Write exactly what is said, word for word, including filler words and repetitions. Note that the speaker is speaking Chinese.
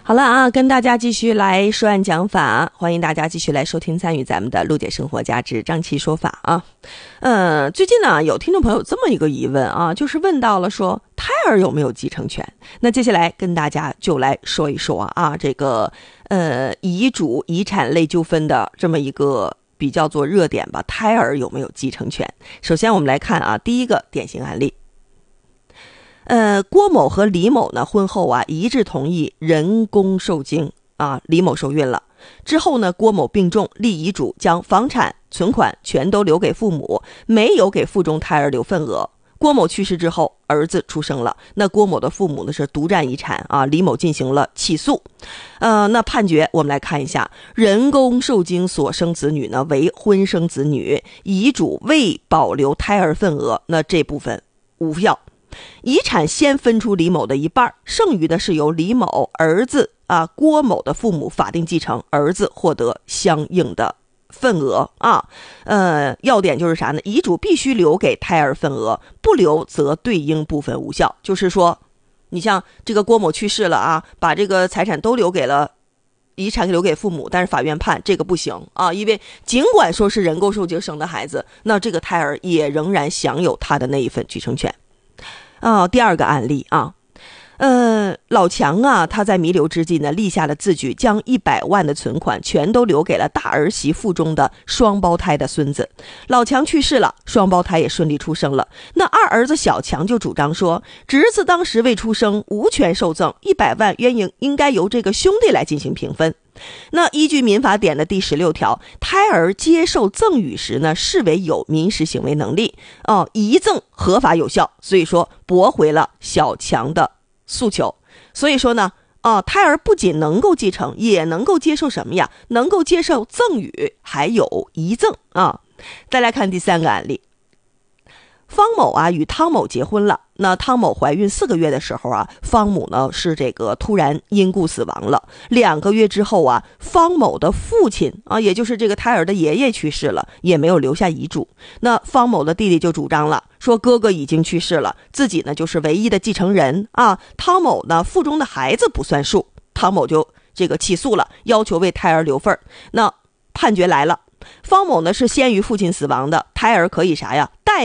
好了啊，跟大家继续来说案讲法，欢迎大家继续来收听参与咱们的陆姐生活家之张琪说法啊。呃，最近呢有听众朋友这么一个疑问啊，就是问到了说胎儿有没有继承权？那接下来跟大家就来说一说啊，这个呃遗嘱遗产类纠纷的这么一个比较做热点吧，胎儿有没有继承权？首先我们来看啊，第一个典型案例。呃，郭某和李某呢，婚后啊一致同意人工受精啊，李某受孕了。之后呢，郭某病重，立遗嘱将房产、存款全都留给父母，没有给腹中胎儿留份额。郭某去世之后，儿子出生了，那郭某的父母呢是独占遗产啊，李某进行了起诉。呃，那判决我们来看一下，人工受精所生子女呢为婚生子女，遗嘱未保留胎儿份额，那这部分无效。遗产先分出李某的一半，剩余的是由李某儿子啊郭某的父母法定继承，儿子获得相应的份额啊。呃，要点就是啥呢？遗嘱必须留给胎儿份额，不留则对应部分无效。就是说，你像这个郭某去世了啊，把这个财产都留给了遗产留给父母，但是法院判这个不行啊，因为尽管说是人工受精生的孩子，那这个胎儿也仍然享有他的那一份继承权。啊，第二个案例啊，呃，老强啊，他在弥留之际呢，立下了字据，将一百万的存款全都留给了大儿媳腹中的双胞胎的孙子。老强去世了，双胞胎也顺利出生了。那二儿子小强就主张说，侄子当时未出生，无权受赠，一百万原应应该由这个兄弟来进行平分。那依据民法典的第十六条，胎儿接受赠与时呢，视为有民事行为能力哦，遗赠合法有效，所以说驳回了小强的诉求。所以说呢，啊，胎儿不仅能够继承，也能够接受什么呀？能够接受赠与，还有遗赠啊。再来看第三个案例。方某啊与汤某结婚了，那汤某怀孕四个月的时候啊，方某呢是这个突然因故死亡了。两个月之后啊，方某的父亲啊，也就是这个胎儿的爷爷去世了，也没有留下遗嘱。那方某的弟弟就主张了，说哥哥已经去世了，自己呢就是唯一的继承人啊，汤某呢腹中的孩子不算数。汤某就这个起诉了，要求为胎儿留份。那判决来了，方某呢是先于父亲死亡的，胎儿可以啥呀？代